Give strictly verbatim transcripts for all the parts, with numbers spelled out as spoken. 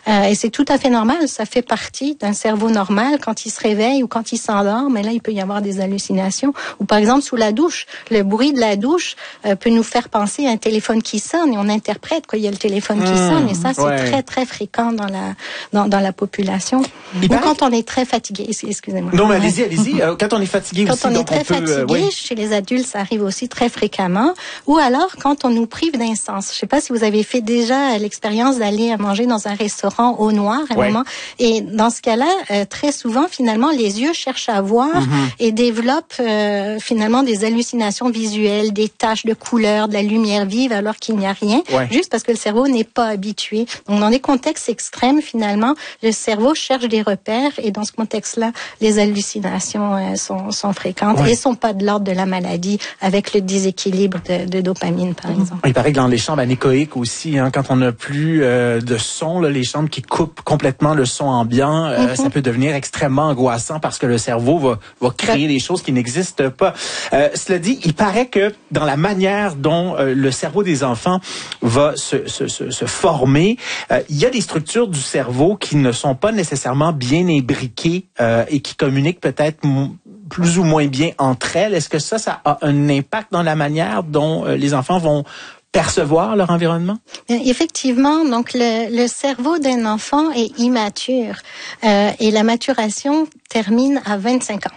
Euh, et c'est tout à fait normal. Ça fait partie d'un cerveau normal. Quand il se réveille ou quand il s'endort, mais là, il peut y avoir des hallucinations. Ou par exemple, sous la douche. Le bruit de la douche euh, peut nous faire penser à un téléphone qui sonne et on interprète qu'il y a le téléphone qui mmh, sonne. Et ça, c'est ouais. très, très fréquent dans la, dans, dans la population. Ou quand on est très fatigué. Excusez-moi. Non, mais allez-y, allez-y. Euh, quand on est fatigué quand aussi. Quand on est donc très on peut, fatigué, euh, oui. chez les adultes, ça arrive aussi très fréquemment. Ou alors, quand on nous prive d'un sens. Je sais pas si vous avez fait déjà l'expérience d'aller manger dans un restaurant au noir à un ouais. moment. Et dans ce cas-là, euh, très souvent, finalement, les yeux cherchent à voir mm-hmm. et développent euh, finalement des hallucinations visuelles, des taches de couleur, de la lumière vive, alors qu'il n'y a rien, ouais. juste parce que le cerveau n'est pas habitué. Donc, dans des contextes extrêmes, finalement, le cerveau cherche des repères et dans ce contexte-là, les hallucinations euh, sont, sont fréquentes ouais. et sont pas de l'ordre de la maladie avec le déséquilibre de, de dopamine, par exemple. Il paraît que dans les chambres anéchoïques aussi, hein, quand on n'a plus euh, de son, là, les chambres qui coupent complètement le son ambiant, euh, mm-hmm. ça peut devenir extrêmement angoissant parce que le cerveau va, va créer des choses qui n'existent pas. Euh, cela dit, il paraît que dans la manière dont euh, le cerveau des enfants va se, se, se, se former, euh, il y a des structures du cerveau qui ne sont pas nécessairement bien imbriquées euh, et qui communiquent peut-être m- plus ou moins bien entre elles. Est-ce que ça, ça a un impact dans la manière dont euh, les enfants vont percevoir leur environnement? Effectivement, donc le, le cerveau d'un enfant est immature euh, et la maturation termine à vingt-cinq ans.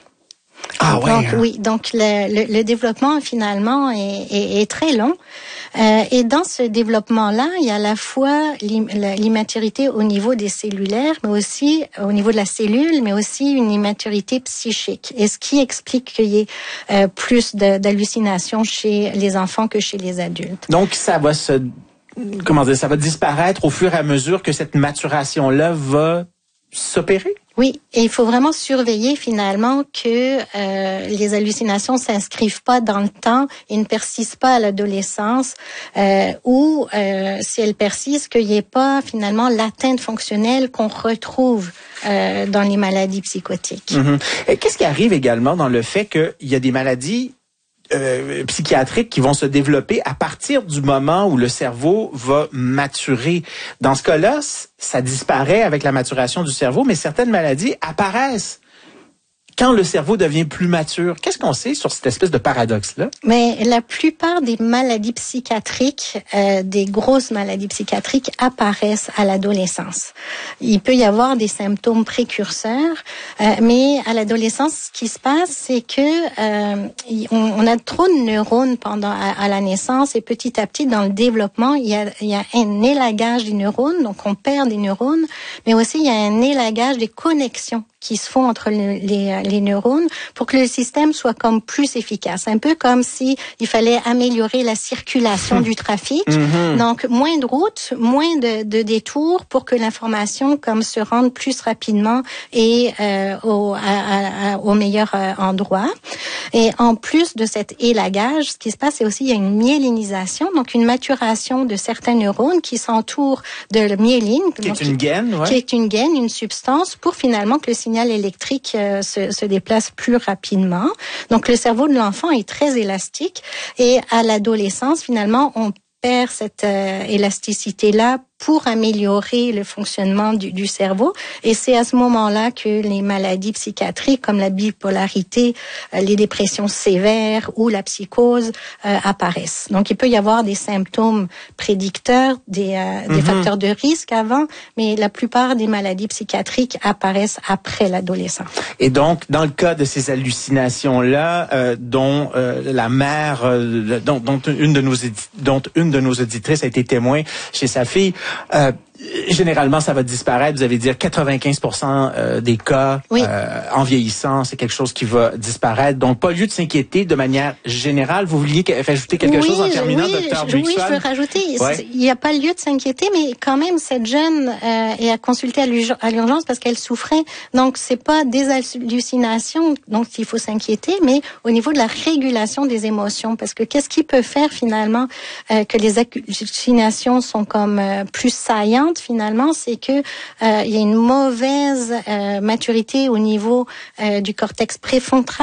Ah ouais. Donc oui, donc le, le, le développement finalement est, est, est très long. Euh, et dans ce développement-là, il y a à la fois l'immaturité au niveau des cellulaires, mais aussi au niveau de la cellule, mais aussi une immaturité psychique. Et ce qui explique qu'il y ait euh, plus de, d'hallucinations chez les enfants que chez les adultes. Donc ça va se, comment dire, ça va disparaître au fur et à mesure que cette maturation-là va s'opérer? Oui, et il faut vraiment surveiller finalement que euh, les hallucinations s'inscrivent pas dans le temps et ne persistent pas à l'adolescence, euh, ou euh, si elles persistent, qu'il n'y ait pas finalement l'atteinte fonctionnelle qu'on retrouve euh, dans les maladies psychotiques. Mm-hmm. Et qu'est-ce qui arrive également dans le fait qu'il y a des maladies Euh, psychiatriques qui vont se développer à partir du moment où le cerveau va maturer. Dans ce cas-là, ça disparaît avec la maturation du cerveau, mais certaines maladies apparaissent quand le cerveau devient plus mature. Qu'est-ce qu'on sait sur cette espèce de paradoxe-là? Mais la plupart des maladies psychiatriques, euh, des grosses maladies psychiatriques, apparaissent à l'adolescence. Il peut y avoir des symptômes précurseurs, euh, mais à l'adolescence, ce qui se passe, c'est que euh, on, on a trop de neurones pendant à, à la naissance et petit à petit, dans le développement, il y a, il y a un élagage des neurones, donc on perd des neurones, mais aussi il y a un élagage des connexions qui se font entre les, les, les neurones pour que le système soit comme plus efficace. Un peu comme si il fallait améliorer la circulation du trafic. Mm-hmm. Donc, moins de routes, moins de, de détours pour que l'information comme se rende plus rapidement et euh, au, à, à, au meilleur euh, endroit. Et en plus de cet élagage, ce qui se passe, c'est aussi il y a une myélinisation, donc une maturation de certains neurones qui s'entourent de la myéline. Qui est une gaine, ouais. Qui est une gaine, une substance, pour finalement que le signal électrique euh, se, se déplace plus rapidement. Donc, le cerveau de l'enfant est très élastique et à l'adolescence, finalement, on perd cette euh, élasticité-là pour améliorer le fonctionnement du, du cerveau. Et c'est à ce moment-là que les maladies psychiatriques comme la bipolarité, euh, les dépressions sévères ou la psychose euh, apparaissent. Donc, il peut y avoir des symptômes prédicteurs, des, euh, mm-hmm. des facteurs de risque avant, mais la plupart des maladies psychiatriques apparaissent après l'adolescence. Et donc, dans le cas de ces hallucinations-là, euh, dont euh, la mère, euh, dont, dont une de nos dont une de nos auditrices a été témoin chez sa fille, Euh, généralement, ça va disparaître. Vous allez dire quatre-vingt-quinze pour cent des cas oui. euh, en vieillissant, c'est quelque chose qui va disparaître. Donc, pas lieu de s'inquiéter de manière générale. Vous vouliez rajouter quelque oui, chose en terminant, oui, docteur Oui, je veux rajouter. Ouais. Il n'y a pas lieu de s'inquiéter, mais quand même, cette jeune euh, est à consulter à l'urgence parce qu'elle souffrait. Donc, c'est pas des hallucinations donc il faut s'inquiéter, mais au niveau de la régulation des émotions. Parce que qu'est-ce qui peut faire finalement euh, que les hallucinations sont comme euh, plus saillantes finalement, c'est que euh, il y a une mauvaise euh, maturité au niveau euh, du cortex préfrontal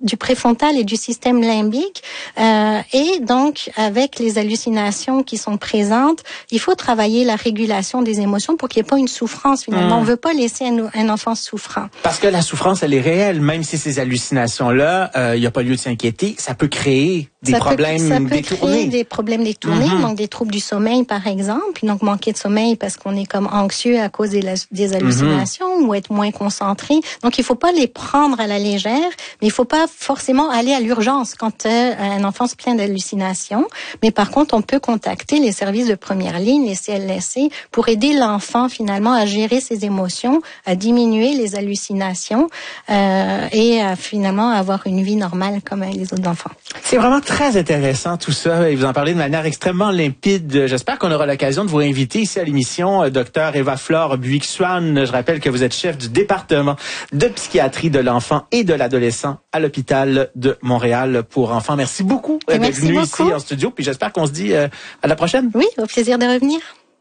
du préfrontal et du système limbique. Euh, et donc, avec les hallucinations qui sont présentes, il faut travailler la régulation des émotions pour qu'il n'y ait pas une souffrance, finalement. Mmh. On veut pas laisser un, un enfant souffrant. Parce que la souffrance, elle est réelle. Même si ces hallucinations-là, il euh, n'y a pas lieu de s'inquiéter, ça peut créer des ça problèmes peut, ça peut détournés. Créer des problèmes détournés, mmh. donc des troubles du sommeil, par exemple. Donc, manquer de sommeil parce qu'on est comme anxieux à cause des, des hallucinations mmh. ou être moins concentré. Donc, il faut pas les prendre à la légère, mais il faut pas forcément aller à l'urgence quand euh, un enfant se plaint d'hallucinations. Mais par contre, on peut contacter les services de première ligne, les C L S C, pour aider l'enfant finalement à gérer ses émotions, à diminuer les hallucinations euh, et à finalement avoir une vie normale comme les autres enfants. C'est vraiment très intéressant tout ça et vous en parlez de manière extrêmement limpide. J'espère qu'on aura l'occasion de vous inviter ici à l'émission, Docteur Eva-Flore Buick-Swann. Je rappelle que vous êtes chef du département de psychiatrie de l'enfant et de l'adolescent à l'hôpital de Montréal pour enfants. Merci beaucoup et d'être venu ici en studio. Puis j'espère qu'on se dit euh, à la prochaine. Oui, au plaisir de revenir.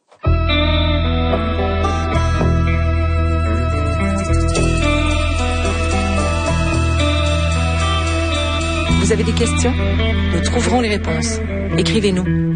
Vous avez des questions? Nous trouverons les réponses. Écrivez-nous.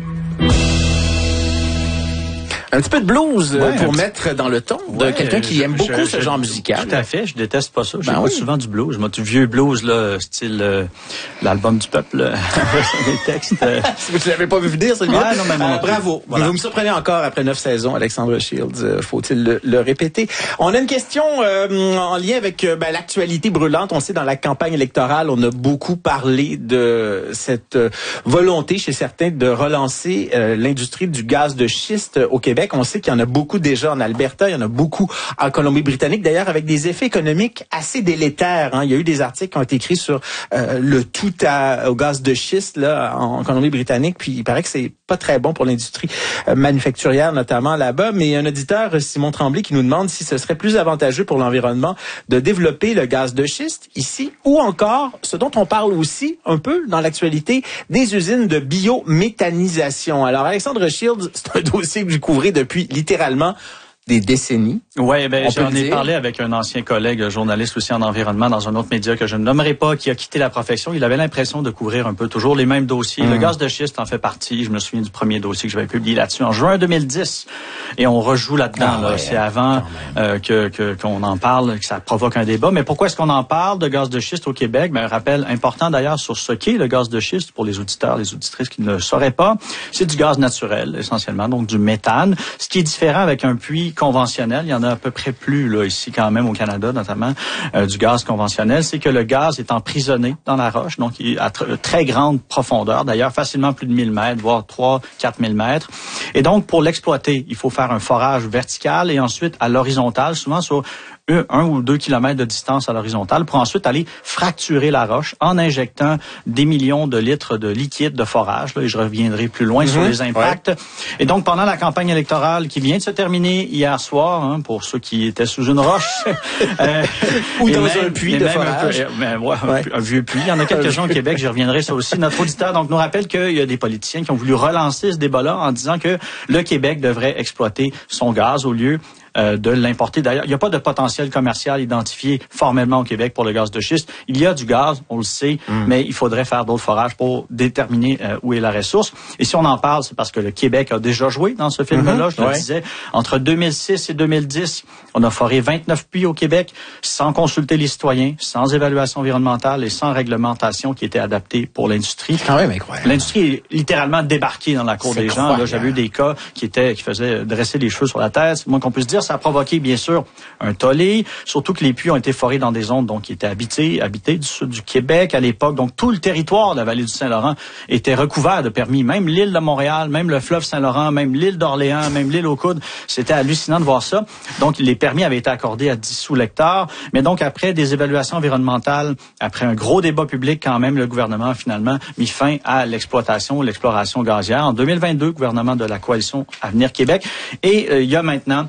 Un petit peu de blues ouais, pour mettre dans le ton ouais, de quelqu'un qui je, aime beaucoup je, ce je, genre musical. Tout à fait, je déteste pas ça. J'écoute ben oui. souvent du blues. Moi, du vieux blues, là, style euh, l'album du peuple, les textes. Euh... Vous l'avez pas vu venir, celui-là? Ouais, non, mais euh, bravo. Voilà. Vous me surprenez encore après neuf saisons, Alexandre Shields. Euh, faut-il le, le répéter? On a une question euh, en lien avec euh, ben, l'actualité brûlante. On sait, dans la campagne électorale, on a beaucoup parlé de cette euh, volonté chez certains de relancer euh, l'industrie du gaz de schiste au Québec. On sait qu'il y en a beaucoup déjà en Alberta, il y en a beaucoup en Colombie-Britannique, d'ailleurs avec des effets économiques assez délétères. Hein. Il y a eu des articles qui ont été écrits sur euh, le tout à, au gaz de schiste là en Colombie-Britannique, puis il paraît que c'est pas très bon pour l'industrie euh, manufacturière, notamment là-bas. Mais il y a un auditeur, Simon Tremblay, qui nous demande si ce serait plus avantageux pour l'environnement de développer le gaz de schiste ici, ou encore, ce dont on parle aussi un peu dans l'actualité, des usines de biométhanisation. Alors, Alexandre Shields, c'est un dossier que vous couvrez depuis littéralement des décennies. Oui, ben j'en ai parlé avec un ancien collègue journaliste aussi en environnement dans un autre média que je ne nommerai pas, qui a quitté la profession. Il avait l'impression de couvrir un peu toujours les mêmes dossiers. Mmh. Le gaz de schiste en fait partie. Je me souviens du premier dossier que j'avais publié là-dessus en juin deux mille dix. Et on rejoue là-dedans. Ah, là. Ouais, c'est avant euh, que, que qu'on en parle, que ça provoque un débat. Mais pourquoi est-ce qu'on en parle de gaz de schiste au Québec? Ben, un rappel important d'ailleurs sur ce qu'est le gaz de schiste pour les auditeurs, les auditrices qui ne le sauraient pas. C'est du gaz naturel essentiellement, donc du méthane. Ce qui est différent avec un puits conventionnel, il y en a à peu près plus là ici quand même au Canada notamment euh, du gaz conventionnel, c'est que le gaz est emprisonné dans la roche, donc il est à tr- très grande profondeur, d'ailleurs facilement plus de mille mètres, voire trois à quatre mille mètres. Et donc pour l'exploiter, il faut faire un forage vertical et ensuite à l'horizontale, souvent sur un, un ou deux kilomètres de distance à l'horizontale, pour ensuite aller fracturer la roche en injectant des millions de litres de liquide de forage. Là, et je reviendrai plus loin mm-hmm. sur les impacts. Ouais. Et donc, pendant la campagne électorale qui vient de se terminer hier soir, hein, pour ceux qui étaient sous une roche, euh, ou dans même, un puits de forage, un, peu, mais, ouais, ouais. Un, un vieux puits. Il y en a quelques-uns au Québec. J'y reviendrai ça aussi. Notre auditeur donc nous rappelle qu'il y a des politiciens qui ont voulu relancer ce débat-là en disant que le Québec devrait exploiter son gaz au lieu de l'importer. D'ailleurs, il n'y a pas de potentiel commercial identifié formellement au Québec pour le gaz de schiste. Il y a du gaz, on le sait, mm. mais il faudrait faire d'autres forages pour déterminer euh, où est la ressource. Et si on en parle, c'est parce que le Québec a déjà joué dans ce film-là, mm-hmm. je le ouais. disais. Entre deux mille six et deux mille dix, on a foré vingt-neuf puits au Québec sans consulter les citoyens, sans évaluation environnementale et sans réglementation qui était adaptée pour l'industrie. C'est quand même incroyable. L'industrie est littéralement débarquée dans la cour c'est des gens. Là, j'avais eu des cas qui étaient qui faisaient dresser les cheveux sur la tête. C'est moins qu'on peut se dire. Ça a provoqué, bien sûr, un tollé, surtout que les puits ont été forés dans des zones donc, qui étaient habitées, habitées du sud du Québec à l'époque. Donc, tout le territoire de la vallée du Saint-Laurent était recouvert de permis. Même l'île de Montréal, même le fleuve Saint-Laurent, même l'île d'Orléans, même l'île aux Coudes. C'était hallucinant de voir ça. Donc, les permis avaient été accordés à dix sous l'hectare. Mais donc, après des évaluations environnementales, après un gros débat public, quand même, le gouvernement a finalement mis fin à l'exploitation, l'exploration gazière. En deux mille vingt-deux, gouvernement de la coalition Avenir Québec. Et euh, il y a maintenant, devant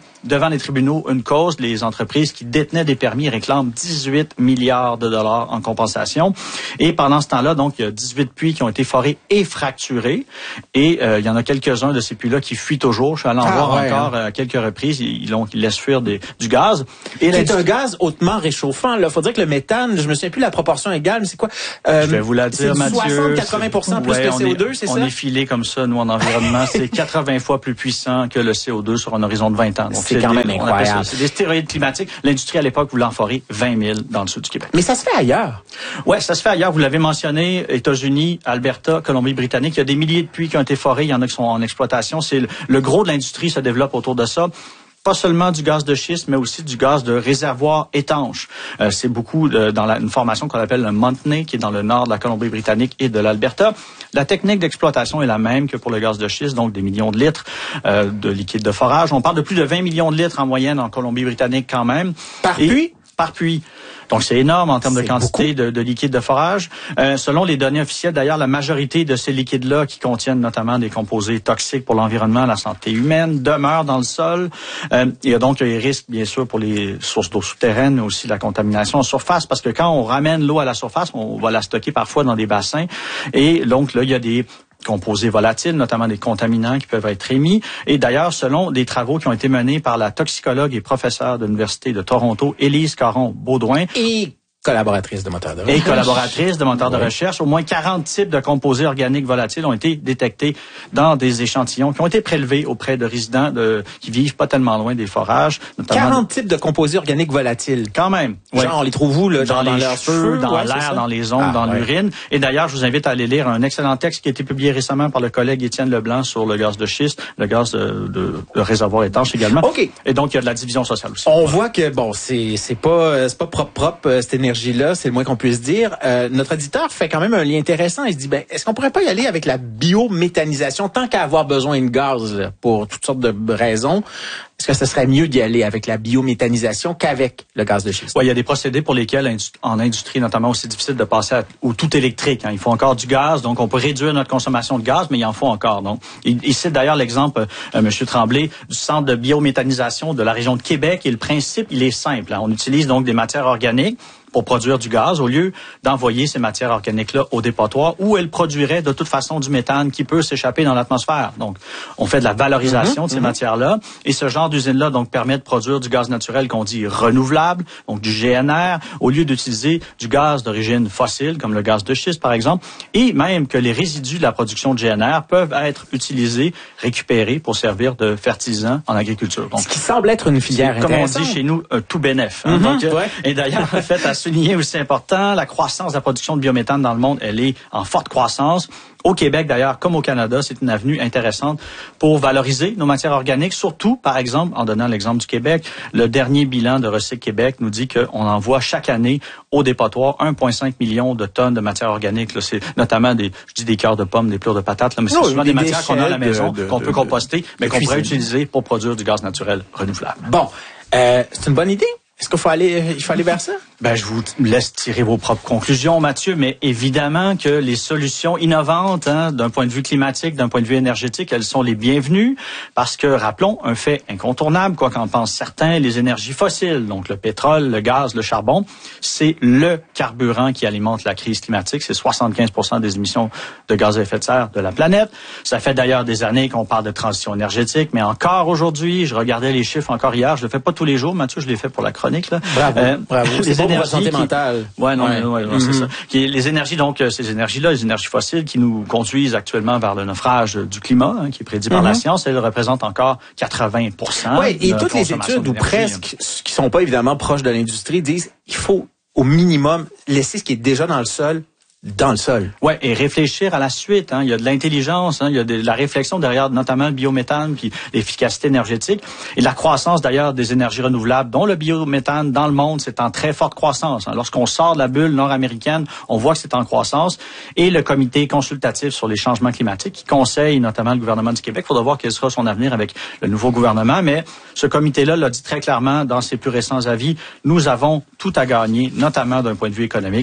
devant les tribunaux une cause. Les entreprises qui détenaient des permis réclament dix-huit milliards de dollars en compensation. Et pendant ce temps-là, donc, il y a dix-huit puits qui ont été forés et fracturés. Et euh, il y en a quelques-uns de ces puits-là qui fuient toujours. Je suis allé en ah, voir ouais, encore hein. à quelques reprises. Ils, ont, ils laissent fuir des, du gaz. Et c'est un gaz hautement réchauffant. Il faut dire que le méthane, je me souviens plus la proportion égale, mais c'est quoi? Euh, je vais vous la dire, Mathieu. soixante à quatre-vingts pour cent plus ouais, que C O deux, c'est on ça? On est filé comme ça, nous, en environnement. C'est quatre-vingts fois plus puissant que le C O deux sur un horizon de vingt ans. Donc, c'est, c'est quand des, même incroyable. C'est des stéroïdes climatiques. L'industrie, à l'époque, voulait en forer vingt mille dans le sud du Québec. Mais ça se fait ailleurs. Ouais, ça se fait ailleurs. Vous l'avez mentionné, États-Unis, Alberta, Colombie-Britannique. Il y a des milliers de puits qui ont été forés. Il y en a qui sont en exploitation. C'est le, le gros de l'industrie se développe autour de ça. Pas seulement du gaz de schiste, mais aussi du gaz de réservoir étanche. Euh, c'est beaucoup de, dans la, une formation qu'on appelle le Montney, qui est dans le nord de la Colombie-Britannique et de l'Alberta. La technique d'exploitation est la même que pour le gaz de schiste, donc des millions de litres euh, de liquide de forage. On parle de plus de vingt millions de litres en moyenne en Colombie-Britannique quand même. Par et, puits? Par puits. Donc, c'est énorme en termes c'est de quantité de, de liquide de forage. Euh, selon les données officielles, d'ailleurs, la majorité de ces liquides-là, qui contiennent notamment des composés toxiques pour l'environnement, la santé humaine, demeurent dans le sol. Euh, il y a donc des risques, bien sûr, pour les sources d'eau souterraines, mais aussi la contamination en surface, parce que quand on ramène l'eau à la surface, on va la stocker parfois dans des bassins. Et donc, là, il y a des composés volatiles, notamment des contaminants qui peuvent être émis. Et d'ailleurs, selon des travaux qui ont été menés par la toxicologue et professeure de l'Université de Toronto, Élise Caron-Baudouin, et collaboratrice de moteur de recherche. Et collaboratrice de moteur oui. de recherche. Au moins quarante types de composés organiques volatiles ont été détectés dans des échantillons qui ont été prélevés auprès de résidents de, qui vivent pas tellement loin des forages. quarante types de composés organiques volatiles. Quand même. Genre, ouais. on les trouve où, là? Dans, dans les leurs cheveux, dans ouais, l'air, dans les ondes, ah, dans ouais. l'urine. Et d'ailleurs, je vous invite à aller lire un excellent texte qui a été publié récemment par le collègue Étienne Leblanc sur le gaz de schiste, le gaz de, de, de réservoir étanche également. OK. Et donc, il y a de la division sociale aussi. On ouais. voit que, bon, c'est, c'est pas, c'est pas propre, propre, cette énergie-là. C'est le moins qu'on puisse dire. Euh, notre auditeur fait quand même un lien intéressant. Il se dit, ben, est-ce qu'on pourrait pas y aller avec la biométhanisation tant qu'à avoir besoin de gaz là, pour toutes sortes de raisons? Est-ce que ce serait mieux d'y aller avec la biométhanisation qu'avec le gaz de schiste? Oui, il y a des procédés pour lesquels, en industrie notamment, c'est difficile de passer à, au tout électrique. Hein. Il faut encore du gaz, donc on peut réduire notre consommation de gaz, mais il en faut encore. Donc, il, il cite d'ailleurs l'exemple, euh, M. Tremblay, du centre de biométhanisation de la région de Québec. Et le principe, il est simple. Hein. On utilise donc des matières organiques pour produire du gaz, au lieu d'envoyer ces matières organiques-là au dépotoir, où elles produiraient de toute façon du méthane qui peut s'échapper dans l'atmosphère. Donc, on fait de la valorisation mmh, de ces mmh. matières-là, et ce genre d'usine-là donc permet de produire du gaz naturel qu'on dit renouvelable, donc du G N R, au lieu d'utiliser du gaz d'origine fossile, comme le gaz de schiste, par exemple, et même que les résidus de la production de G N R peuvent être utilisés, récupérés pour servir de fertilisant en agriculture. Donc, ce qui semble être une filière intéressante. Comme on dit chez nous, un tout bénef. Hein, mmh, donc, ouais. Et d'ailleurs, en fait, à souligner aussi important, la croissance de la production de biométhane dans le monde, elle est en forte croissance. Au Québec, d'ailleurs, comme au Canada, c'est une avenue intéressante pour valoriser nos matières organiques, surtout, par exemple, en donnant l'exemple du Québec, le dernier bilan de Recyc Québec nous dit qu'on envoie chaque année au dépotoir un virgule cinq million de tonnes de matières organiques. Là, c'est notamment des, je dis des cœurs de pommes, des plures de patates, là, mais c'est non, souvent des matières qu'on a à la maison, de, de, qu'on peut de, composter, mais qu'on pourrait utiliser pour produire du gaz naturel renouvelable. Bon, euh, c'est une bonne idée. Est-ce qu'il faut aller, il faut aller vers ça? Ben, je vous laisse tirer vos propres conclusions, Mathieu, mais évidemment que les solutions innovantes, hein, d'un point de vue climatique, d'un point de vue énergétique, elles sont les bienvenues, parce que, rappelons, un fait incontournable, quoi qu'en pensent certains, les énergies fossiles, donc le pétrole, le gaz, le charbon, c'est le carburant qui alimente la crise climatique. C'est soixante-quinze pour cent des émissions de gaz à effet de serre de la planète. Ça fait d'ailleurs des années qu'on parle de transition énergétique, mais encore aujourd'hui, je regardais les chiffres encore hier, je le fais pas tous les jours, Mathieu, je l'ai fait pour la chronique, là. Bravo, euh, bravo. C'est bon pour la santé qui... mentale. Ouais, non, ouais. ouais, ouais, mm-hmm. c'est ça. Qui, les énergies, donc, ces énergies-là, les énergies fossiles qui nous conduisent actuellement vers le naufrage du climat, hein, qui est prédit mm-hmm. par la science, elles représentent encore quatre-vingts pour cent. Oui, et toutes les études, ou presque, qui sont pas évidemment proches de l'industrie, disent qu'il faut au minimum laisser ce qui est déjà dans le sol dans le sol. Ouais, et réfléchir à la suite. Hein. Il y a de l'intelligence, hein. Il y a de la réflexion derrière, notamment le biométhane, puis l'efficacité énergétique, et la croissance d'ailleurs des énergies renouvelables, dont le biométhane dans le monde, c'est en très forte croissance. Hein. Lorsqu'on sort de la bulle nord-américaine, on voit que c'est en croissance. Et le comité consultatif sur les changements climatiques, qui conseille notamment le gouvernement du Québec, il faudra voir quel sera son avenir avec le nouveau gouvernement, mais ce comité-là l'a dit très clairement dans ses plus récents avis, nous avons tout à gagner, notamment d'un point de vue économique,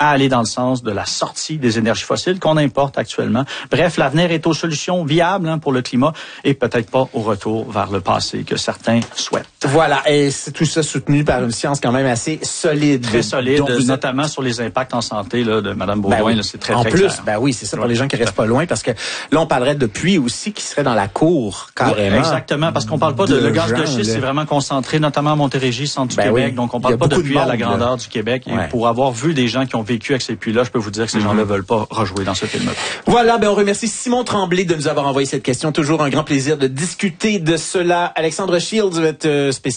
à aller dans le sens de la sortie des énergies fossiles qu'on importe actuellement. Bref, l'avenir est aux solutions viables hein, pour le climat et peut-être pas au retour vers le passé que certains souhaitent. Voilà, et c'est tout ça soutenu par une science quand même assez solide. Très solide, Donc, vous notamment êtes... sur les impacts en santé là, de Mme Baudouin. Ben oui. Là, c'est très, en très plus, clair. ben oui, c'est ça pour les gens qui restent pas loin, parce que là, on parlerait de puits aussi qui serait dans la cour, carrément. Oui, exactement, parce qu'on parle pas de, de le gaz de schiste, c'est vraiment concentré, notamment à Montérégie, centre du ben Québec. Oui. Donc, on parle pas de puits à la grandeur là. Du Québec. Ouais. Et pour avoir vu des gens qui ont vécu avec ces puits-là, je peux vous dire que ces mm-hmm. gens-là veulent pas rejouer dans ce film-là. Voilà, ben on remercie Simon Tremblay de nous avoir envoyé cette question. Toujours un grand plaisir de discuter de cela. Alexandre Shields, vous êtes spécialiste